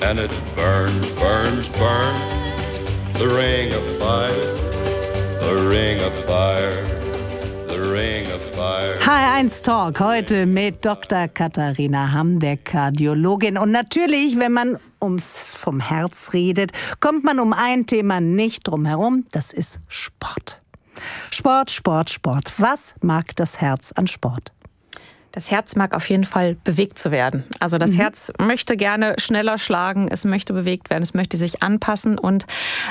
and it burns, burns, burns. The ring of fire, the ring of fire, the ring of fire. H1 Talk heute mit Dr. Katharina Hamm, der Kardiologin. Und natürlich, wenn man vom Herz redet, kommt man um ein Thema nicht drum herum. Das ist Sport. Sport, Sport, Sport. Was mag das Herz an Sport? Das Herz mag auf jeden Fall bewegt zu werden. Also das Herz möchte gerne schneller schlagen, es möchte bewegt werden, es möchte sich anpassen und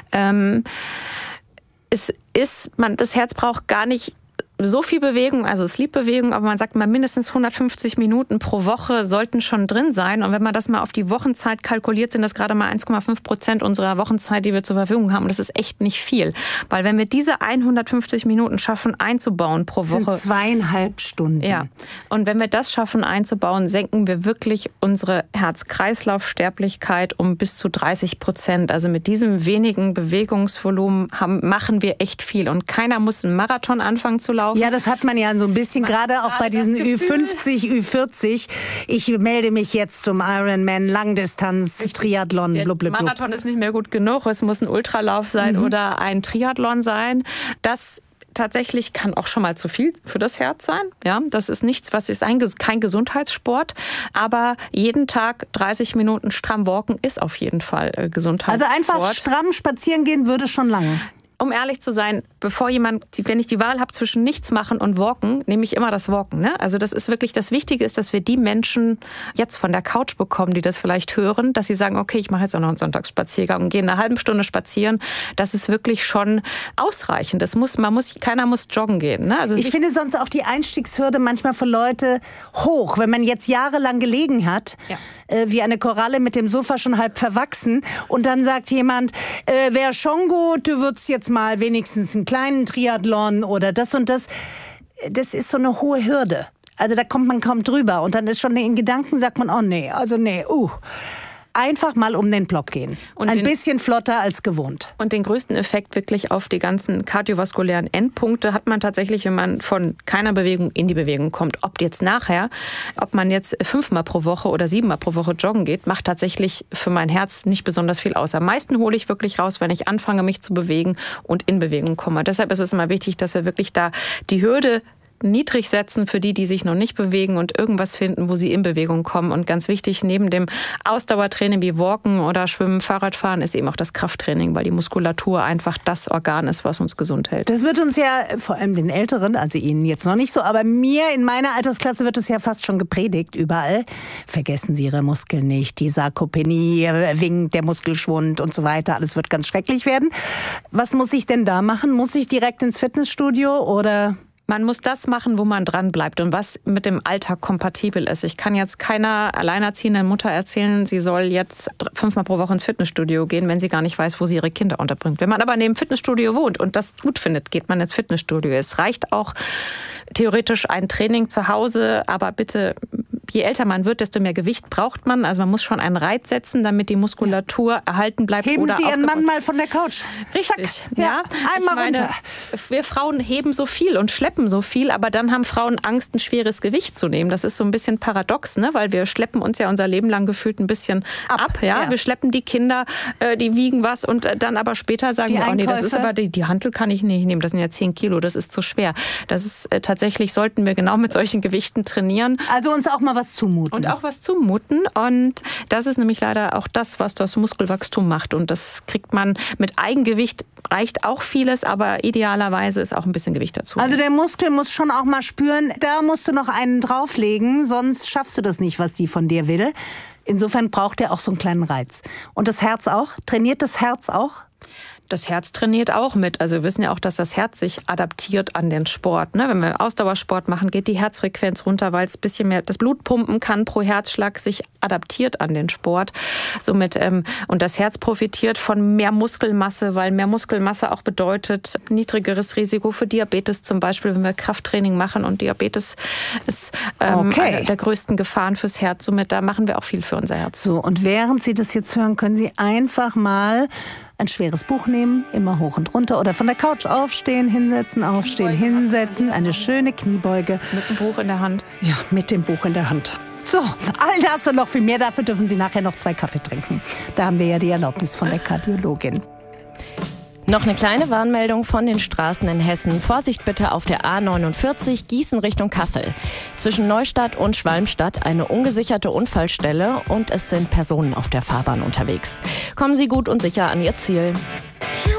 das Herz braucht gar nicht so viel Bewegung, also es liebt Bewegung, aber man sagt mal mindestens 150 Minuten pro Woche sollten schon drin sein. Und wenn man das mal auf die Wochenzeit kalkuliert, sind das gerade mal 1,5% unserer Wochenzeit, die wir zur Verfügung haben. Und das ist echt nicht viel. Weil wenn wir diese 150 Minuten schaffen einzubauen pro Woche. Das sind 2,5 Stunden. Ja. Und wenn wir das schaffen einzubauen, senken wir wirklich unsere Herz-Kreislauf-Sterblichkeit um bis zu 30%. Also mit diesem wenigen Bewegungsvolumen machen wir echt viel. Und keiner muss einen Marathon anfangen zu laufen. Ja, das hat man ja so ein bisschen, gerade auch bei diesen Ü50, Ü40. Ich melde mich jetzt zum Ironman, Langdistanz, Triathlon, blub. Marathon ist nicht mehr gut genug. Es muss ein Ultralauf sein oder ein Triathlon sein. Das tatsächlich kann auch schon mal zu viel für das Herz sein. Ja, das ist nichts, kein Gesundheitssport. Aber jeden Tag 30 Minuten stramm walken ist auf jeden Fall Gesundheitssport. Also einfach stramm spazieren gehen würde schon lange. Um ehrlich zu sein, wenn ich die Wahl habe zwischen nichts machen und walken, nehme ich immer das Walken. Ne? Also das ist wirklich, das Wichtige ist, dass wir die Menschen jetzt von der Couch bekommen, die das vielleicht hören, dass sie sagen, okay, ich mache jetzt auch noch einen Sonntagsspaziergang und gehe eine halbe Stunde spazieren. Das ist wirklich schon ausreichend. Keiner muss joggen gehen. Ne? Also ich finde sonst auch die Einstiegshürde manchmal für Leute hoch. Wenn man jetzt jahrelang gelegen hat, wie eine Koralle mit dem Sofa schon halb verwachsen und dann sagt jemand, wäre schon gut, du würdest jetzt mal wenigstens einen kleinen Triathlon oder das und das. Das ist so eine hohe Hürde. Also da kommt man kaum drüber. Und dann ist schon in Gedanken, sagt man, oh nee, einfach mal um den Block gehen. Und ein bisschen flotter als gewohnt. Und den größten Effekt wirklich auf die ganzen kardiovaskulären Endpunkte hat man tatsächlich, wenn man von keiner Bewegung in die Bewegung kommt. Ob man jetzt 5-mal pro Woche oder 7-mal pro Woche joggen geht, macht tatsächlich für mein Herz nicht besonders viel aus. Am meisten hole ich wirklich raus, wenn ich anfange, mich zu bewegen und in Bewegung komme. Deshalb ist es immer wichtig, dass wir wirklich da die Hürde niedrig setzen für die sich noch nicht bewegen und irgendwas finden, wo sie in Bewegung kommen. Und ganz wichtig, neben dem Ausdauertraining wie Walken oder Schwimmen, Fahrradfahren, ist eben auch das Krafttraining, weil die Muskulatur einfach das Organ ist, was uns gesund hält. Das wird uns ja, vor allem den Älteren, also Ihnen jetzt noch nicht so, aber mir in meiner Altersklasse wird es ja fast schon gepredigt, überall. Vergessen Sie Ihre Muskeln nicht, die Sarkopenie winkt, der Muskelschwund und so weiter, alles wird ganz schrecklich werden. Was muss ich denn da machen? Muss ich direkt ins Fitnessstudio oder... Man muss das machen, wo man dran bleibt und was mit dem Alltag kompatibel ist. Ich kann jetzt keiner alleinerziehenden Mutter erzählen, sie soll jetzt 5-mal pro Woche ins Fitnessstudio gehen, wenn sie gar nicht weiß, wo sie ihre Kinder unterbringt. Wenn man aber neben Fitnessstudio wohnt und das gut findet, geht man ins Fitnessstudio. Es reicht auch theoretisch ein Training zu Hause, aber bitte, je älter man wird, desto mehr Gewicht braucht man. Also man muss schon einen Reiz setzen, damit die Muskulatur erhalten bleibt. Heben Sie Ihren Mann mal von der Couch. Richtig. Zack. Ja. Einmal runter. Wir Frauen heben so viel und schleppen so viel, aber dann haben Frauen Angst, ein schweres Gewicht zu nehmen. Das ist so ein bisschen paradox, ne? Weil wir schleppen uns ja unser Leben lang gefühlt ein bisschen ab. Ja? Wir schleppen die Kinder, die wiegen was und dann aber später sagen wir, nee, das ist aber die Hantel kann ich nicht nehmen, das sind ja 10 Kilo, das ist zu schwer. Das ist tatsächlich, sollten wir genau mit solchen Gewichten trainieren. Also uns auch mal was zumuten. Und auch was zumuten und das ist nämlich leider auch das, was das Muskelwachstum macht und das kriegt man mit Eigengewicht, reicht auch vieles, aber idealerweise ist auch ein bisschen Gewicht dazu. Also der Muskel muss schon auch mal spüren, da musst du noch einen drauflegen, sonst schaffst du das nicht, was die von dir will. Insofern braucht er auch so einen kleinen Reiz. Und das Herz auch? Trainiert das Herz auch? Das Herz trainiert auch mit. Also wir wissen ja auch, dass das Herz sich adaptiert an den Sport. Ne? Wenn wir Ausdauersport machen, geht die Herzfrequenz runter, weil es ein bisschen mehr das Blut pumpen kann pro Herzschlag, sich adaptiert an den Sport. Somit, und das Herz profitiert von mehr Muskelmasse, weil mehr Muskelmasse auch bedeutet niedrigeres Risiko für Diabetes zum Beispiel, wenn wir Krafttraining machen. Und Diabetes ist eine der größten Gefahren fürs Herz. Somit, da machen wir auch viel für unser Herz. So, und während Sie das jetzt hören, können Sie einfach mal ein schweres Buch nehmen, immer hoch und runter oder von der Couch aufstehen, hinsetzen, aufstehen, hinsetzen, eine schöne Kniebeuge. Mit dem Buch in der Hand. Ja, mit dem Buch in der Hand. So, all das und noch viel mehr. Dafür dürfen Sie nachher noch 2 Kaffee trinken. Da haben wir ja die Erlaubnis von der Kardiologin. Noch eine kleine Warnmeldung von den Straßen in Hessen. Vorsicht bitte auf der A49 Gießen Richtung Kassel. Zwischen Neustadt und Schwalmstadt eine ungesicherte Unfallstelle und es sind Personen auf der Fahrbahn unterwegs. Kommen Sie gut und sicher an Ihr Ziel.